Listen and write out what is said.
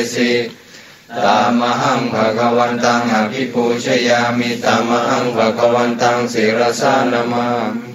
สิตามหังภะคะวันตังอภิปูชยามิตามหังภะคะวันตังศิรสานะมามิ